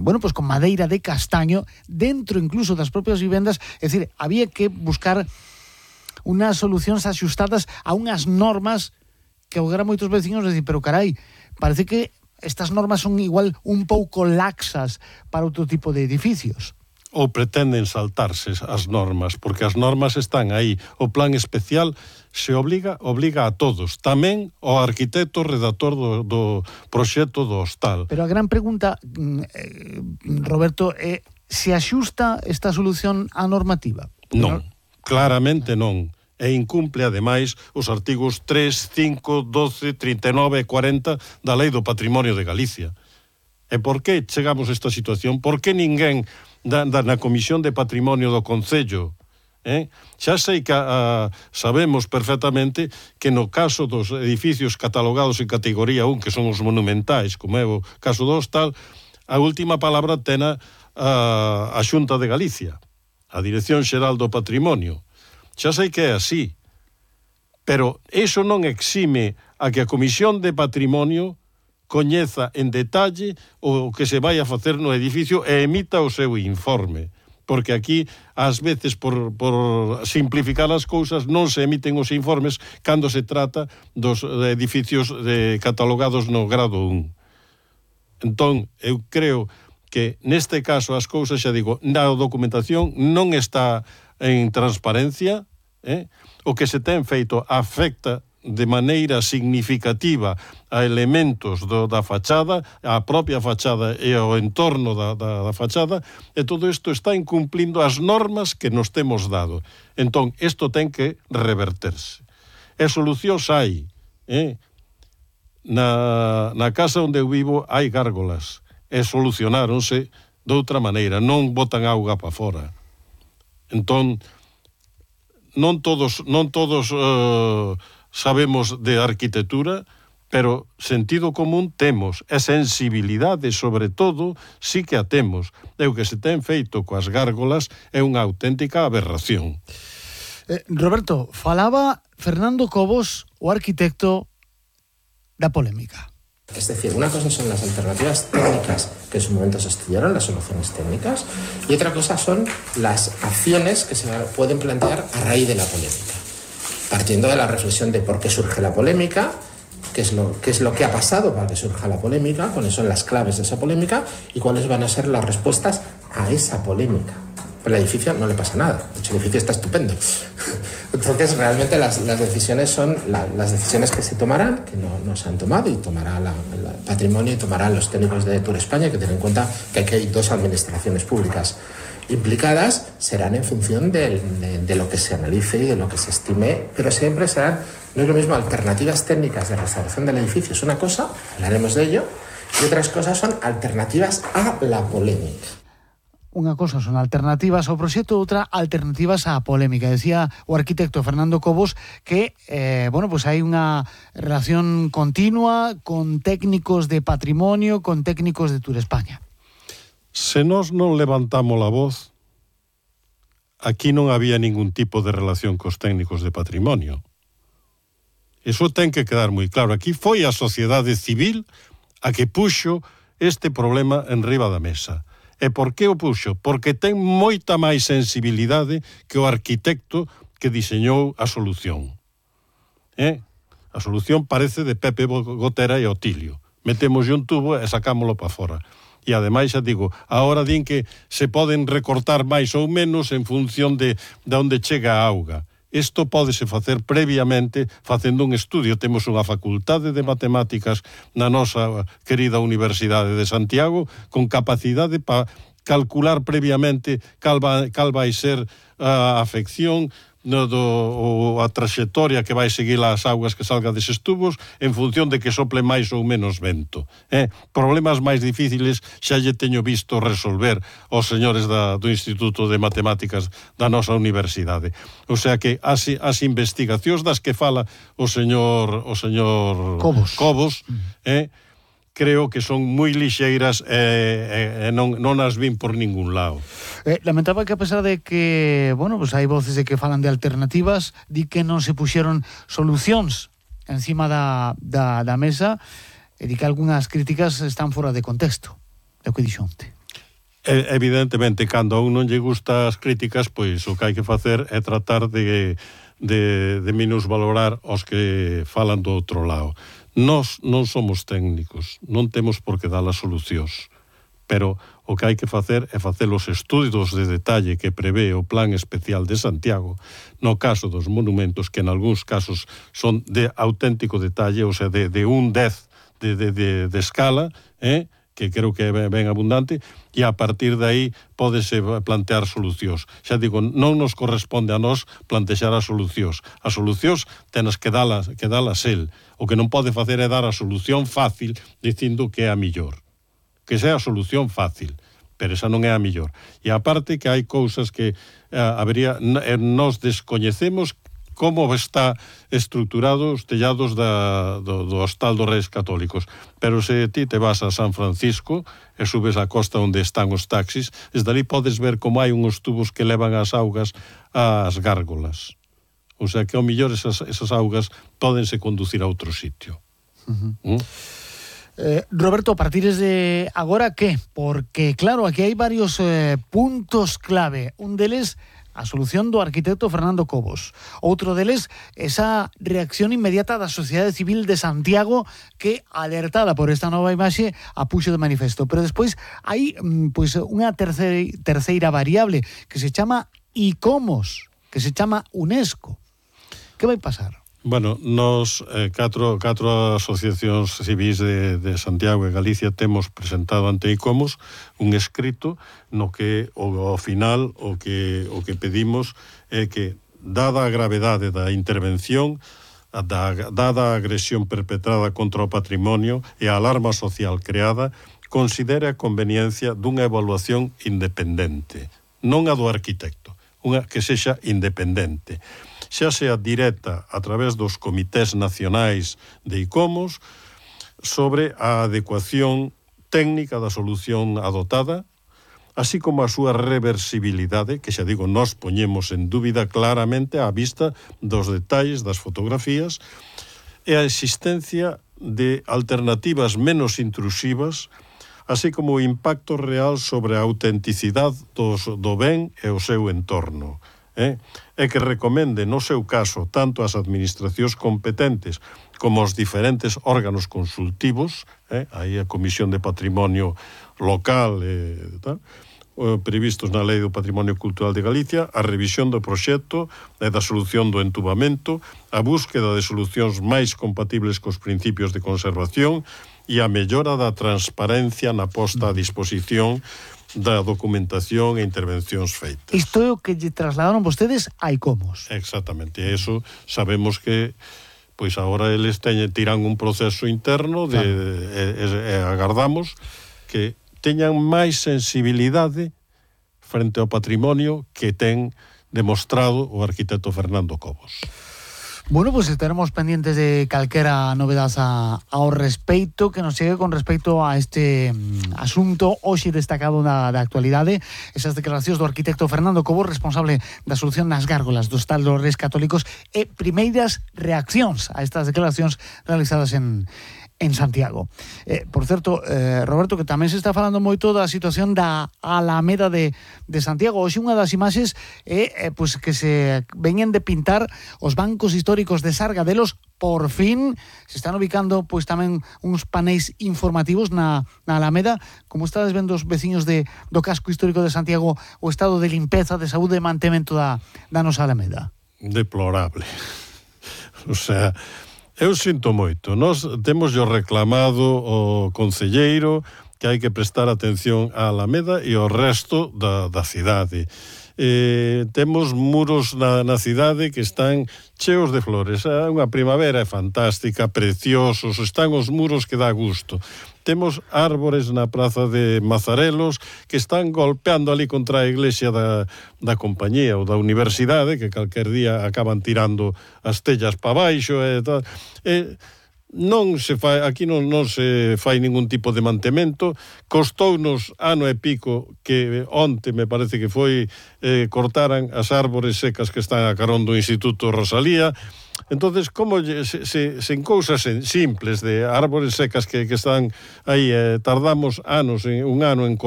bueno, pues con madeira de castaño dentro incluso das propias vivendas. É dicir, había que buscar unas solucións axustadas a unhas normas que agora moitos veciños dicen, pero carai, parece que estas normas son igual un pouco laxas para outro tipo de edificios. Ou pretenden saltarse as normas, porque as normas están aí. O plan especial se obliga a todos, tamén ao arquitecto redactor do proxecto do hostal. Pero a gran pregunta, Roberto, é se axusta esta solución á normativa? Non, claramente non. E incumple, ademais, os artigos 3, 5, 12, 39 e 40 da Lei do Patrimonio de Galicia. E por que chegamos a esta situación? Por que ninguén na Comisión de Patrimonio do Concello? Xa sei que sabemos perfectamente que no caso dos edificios catalogados en categoría 1, que son os monumentais, como é o caso do hostal, a última palabra ten a Xunta de Galicia, a Dirección Xeral do Patrimonio. Xa sei que é así, pero iso non exime a que a Comisión de Patrimonio coñeza en detalle o que se vai a facer no edificio e emita o seu informe. Porque aquí, ás veces, por simplificar as cousas, non se emiten os informes cando se trata dos edificios catalogados no grado 1. Entón, eu creo que neste caso as cousas, xa digo, na documentación non está en transparencia, o que se ten feito afecta de maneira significativa a elementos da fachada, a propia fachada e ao entorno da fachada, e todo isto está incumplindo as normas que nos temos dado. Entón, isto ten que reverterse. E solucións hai. Na casa onde eu vivo hai gárgolas, e solucionáronse de outra maneira, non botan auga para fora. Entón, non todos sabemos de arquitectura, pero sentido común temos, e sensibilidade, sobre todo, sí que a temos. E o que se ten feito coas gárgolas é unha auténtica aberración. Roberto, falaba Fernando Cobos, o arquitecto, da polémica. Es decir, una cosa son las alternativas técnicas que en su momento se estudiaron, las soluciones técnicas, y otra cosa son las acciones que se pueden plantear a raíz de la polémica. Partiendo de la reflexión de por qué surge la polémica, qué es lo que ha pasado para que surja la polémica, cuáles son las claves de esa polémica y cuáles van a ser las respuestas a esa polémica. Pero al edificio no le pasa nada, de hecho el edificio está estupendo. Entonces realmente las decisiones son las decisiones que se tomarán, que no se han tomado, y tomará el patrimonio y tomarán los técnicos de Tour España, que tienen en cuenta que aquí hay dos administraciones públicas implicadas, serán en función de lo que se analice y de lo que se estime, pero siempre serán, no es lo mismo, alternativas técnicas de restauración del edificio, es una cosa, hablaremos de ello, y otras cosas son alternativas a la polémica. Unha cosa son alternativas ao proxecto, outra alternativas á polémica. Decía o arquitecto Fernando Cobos que, pues hai unha relación continua con técnicos de patrimonio, con técnicos de Tour España. Se nós non levantamos a voz, aquí non había ningún tipo de relación cos técnicos de patrimonio. Iso ten que quedar moi claro. Aquí foi a sociedade civil a que puxo este problema en riba da mesa. E por que o puxo? Porque ten moita máis sensibilidade que o arquitecto que diseñou a solución. A solución parece de Pepe Gotera e Otilio. Metemos un tubo e sacámoslo para fora. E ademais, xa digo, agora din que se poden recortar máis ou menos en función de onde chega a auga. Isto pódese facer previamente facendo un estudio. Temos unha facultade de matemáticas na nosa querida Universidade de Santiago con capacidade para calcular previamente cal vai ser a afección ou a traxectoria que vai seguir as augas que salga deses tubos en función de que sople máis ou menos vento. Problemas máis difíciles xa lle teño visto resolver os señores do Instituto de Matemáticas da nosa universidade. O sea que as investigacións das que fala o señor Cobos, creo que son moi lixeiras e non as vin por ningún lado. Lamentaba que a pesar de que, hai voces de que falan de alternativas, di que non se puxeron solucións encima da mesa, e di que algunhas críticas están fora de contexto. É o que dixo onte. Evidentemente, cando a un non lle gusta as críticas, pois o que hai que facer é tratar de minusvalorar os que falan do outro lado. Nós non somos técnicos, non temos por que dar as solucións, pero o que hai que facer é facer os estudios de detalle que prevé o Plan Especial de Santiago, no caso dos monumentos, que en algúns casos son de auténtico detalle, ou sea, de un 10 de escala, que creo que é ben abundante, e a partir de aí pódese plantear solucións. Xa digo, non nos corresponde a nós plantexar as solucións. As solucións tenas que dalas el. O que non pode facer é dar a solución fácil dicindo que é a millor. Que sea a solución fácil, pero esa non é a millor. E aparte que hai cousas que nós descoñecemos como está estruturado os tellados do Hostal dos Reis Católicos. Pero se ti te vas a San Francisco e subes a costa onde están os taxis, desde ali podes ver como hai uns tubos que levan as augas ás gárgolas. O sea que ao millor esas augas pódense conducir a outro sitio. Roberto, a partir de agora, ¿qué? Porque, claro, aquí hai varios puntos clave. Un deles, a solución do arquitecto Fernando Cobos. Outro deles, esa reacción inmediata da sociedade civil de Santiago que, alertada por esta nova imaxe, a puxo de manifesto. Pero despois hai pois unha terceira variable que se chama ICOMOS, que se chama UNESCO. Que vai pasar? Bueno, nos catro asociacións civis de Santiago e Galicia temos presentado ante ICOMOS un escrito no que ao final o que pedimos é que, dada a gravedade da intervención, dada a agresión perpetrada contra o patrimonio e a alarma social creada, considere a conveniencia dunha evaluación independente, non a do arquitecto, unha que sexa independente, xa sea directa a través dos comités nacionais de ICOMOS sobre a adecuación técnica da solución adotada, así como a súa reversibilidade, que xa digo, nós poñemos en dúbida claramente á vista dos detalles das fotografías, e a existencia de alternativas menos intrusivas, así como o impacto real sobre a autenticidade do ben e o seu entorno. E que recomende, no seu caso, tanto as administracións competentes como os diferentes órganos consultivos, aí a Comisión de Patrimonio Local previstos na Lei do Patrimonio Cultural de Galicia, a revisión do proxecto e da solución do entubamento, a búsqueda de solucións máis compatibles cos principios de conservación e a mellora da transparencia na posta a disposición da documentación e intervencións feitas. Isto é o que lle trasladaron vostedes a ICOMOS. Exactamente, e eso sabemos que pois agora eles tiran un proceso interno e agardamos que teñan máis sensibilidade frente ao patrimonio que ten demostrado o arquitecto Fernando Cobos. Bueno, pues estaremos pendientes de calquera novedade ao respeito que nos chegue con respecto a este asunto hoxe destacado da actualidade, esas declaracións do arquitecto Fernando Cobos, responsable da solución nas gárgolas do Hostal dos Reis Católicos, e primeiras reaccións a estas declaracións realizadas en Santiago. Por certo, Roberto, que tamén se está falando moito da situación da Alameda de Santiago. Hoxe unha das imaxes é pois que se veñen de pintar os bancos históricos de Sargadelos. Por fin se están ubicando pois tamén uns paneis informativos na Alameda. Como estades vendo os veciños do casco histórico de Santiago, o estado de limpeza, de saúde e mantemento da nosa Alameda? Deplorable. O sea, eu sinto moito. Nós temos reclamado ao concelleiro que hai que prestar atención á Alameda e ao resto da cidade. Temos muros na cidade que están cheos de flores. Unha primavera é fantástica, preciosos, están os muros que dá gusto. Temos árbores na praza de Mazarelos que están golpeando ali contra a iglesia da compañía ou da universidade, que calquer día acaban tirando as tellas para baixo e tal. Non se fai, aquí non se fai ningún tipo de mantemento. Costounos ano e pico que onte me parece que foi cortaran as árbores secas que están a carón do Instituto Rosalía. Entonces, como sen cousas simples de árbores secas que están aí, tardamos un ano en